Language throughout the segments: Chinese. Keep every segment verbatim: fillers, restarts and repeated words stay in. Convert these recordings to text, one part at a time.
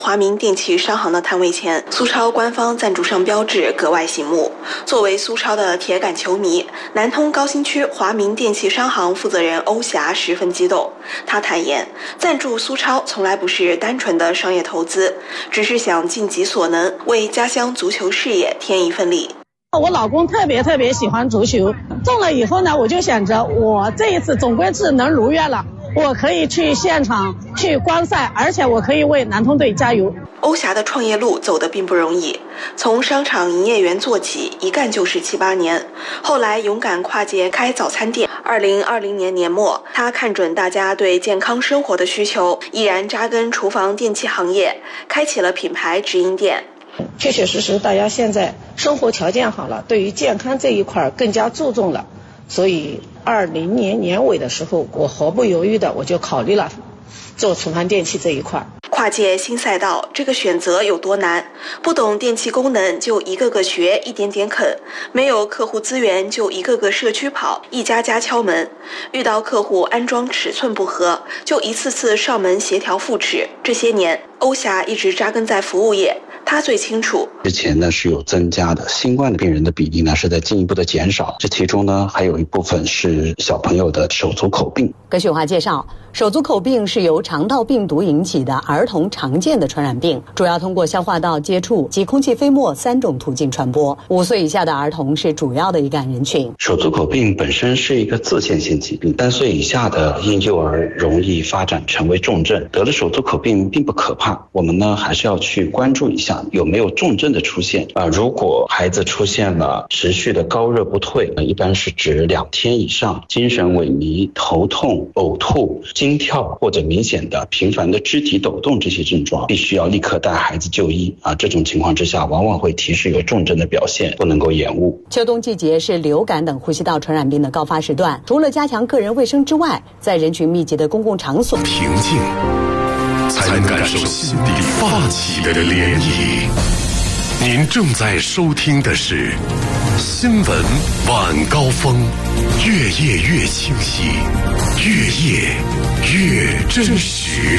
华明电器商行的摊位前，苏超官方赞助商标志格外醒目。作为苏超的铁杆球迷，南通高新区华明电器商行负责人欧霞十分激动。他坦言，赞助苏超从来不是单纯的商业投资，只是想尽己所能为家乡足球事业添一份力。 我老公特别特别喜欢足球，中了以后呢，我就想着我这一次总归是能如愿了。我可以去现场去观赛，而且我可以为南通队加油。 欧霞的创业路走得并不容易，从商场营业员做起，一干就是七八年。后来勇敢跨界开早餐店。二零二零年年末，他看准大家对健康生活的需求，毅然扎根厨房电器行业，开启了品牌直营店。 确确实实，大家现在生活条件好了，对于健康这一块更加注重了。所以二零年年尾的时候，我毫不犹豫的我就考虑了做厨房电器这一块。 跨界新赛道，这个选择有多难？不懂电器功能就一个个学，一点点啃；没有客户资源就一个个社区跑，一家家敲门。遇到客户安装尺寸不合，就一次次上门协调复制。这些年，欧霞一直扎根在服务业。他最清楚， 之前呢是有增加的，新冠的病人的比例呢是在进一步的减少，这其中呢还有一部分是小朋友的手足口病。 根据华介绍，手足口病是由肠道病毒引起的儿童常见的传染病，主要通过消化道接触及空气飞沫三种途径传播。五岁以下的儿童是主要的易感人群。 手足口病本身是一个自限性疾病，三岁以下的婴幼儿容易发展成为重症。得了手足口病并不可怕，我们呢还是要去关注一下有没有重症的出现啊。如果孩子出现了持续的高热不退，一般是指两天以上，精神萎靡、头痛、呕吐、惊跳或者明显的频繁的肢体抖动，这些症状必须要立刻带孩子就医啊。这种情况之下，往往会提示有重症的表现，不能够延误。 秋冬季节是流感等呼吸道传染病的高发时段，除了加强个人卫生之外，在人群密集的公共场所， 平静才能感受心底发起的涟漪。您正在收听的是新闻晚高峰，越夜越清晰，越夜越真实。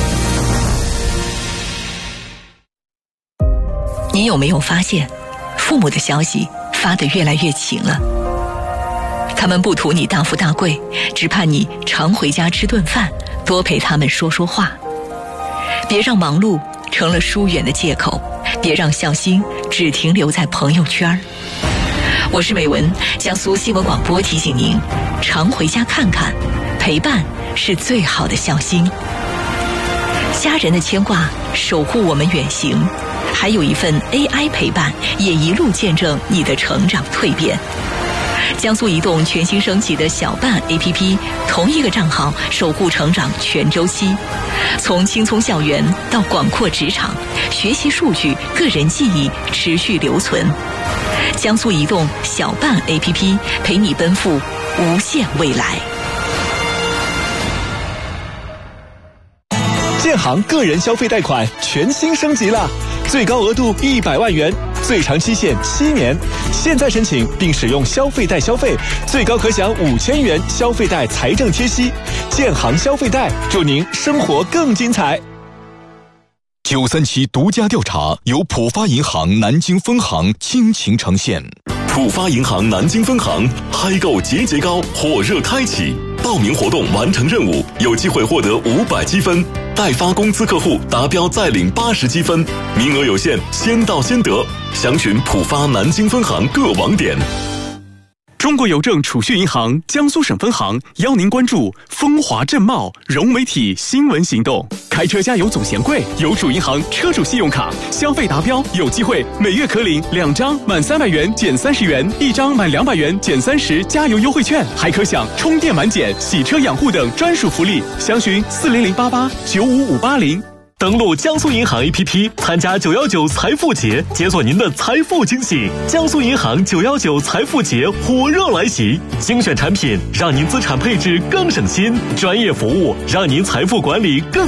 你有没有发现，父母的消息发得越来越勤了？他们不图你大富大贵，只盼你常回家吃顿饭，多陪他们说说话。别让忙碌成了疏远的借口，别让孝心只停留在朋友圈。我是美文，江苏新闻广播提醒您，常回家看看，陪伴是最好的孝心。家人的牵挂守护我们远行，还有一份 A I 陪伴，也一路见证你的成长蜕变。江苏移动全新升级的小办 A P P， 同一个账号守护成长全周期，从青葱校园到广阔职场，学习数据、个人记忆持续留存。江苏移动小办 A P P 陪你奔赴无限未来。 建行个人消费贷款全新升级了，最高额度一百万元，最长期限七年。现在申请并使用消费贷消费，最高可享五千元消费贷财政贴息。建行消费贷，祝您生活更精彩。 九三七独家调查由浦发银行南京分行倾情呈现。 浦发银行南京分行嗨购节节高火热开启，报名活动完成任务有机会获得五百积分，代发工资客户达标再领八十积分，名额有限，先到先得。详询浦发南京分行各网点。 中国邮政储蓄银行江苏省分行邀您关注风华正茂融媒体新闻行动。开车加油总嫌贵，有主银行车主信用卡消费达标有机会每月可领两张满三百元减三十元，一张满两百元减三十加油优惠券，还可享充电满减、洗车养护等专属福利。详询四零零八八九五五八零。 登录江苏银行 A P P， 参加九一九财富节，解锁您的财富惊喜。江苏银行九一九财富节火热来袭，精选产品让您资产配置更省心，专业服务让您财富管理更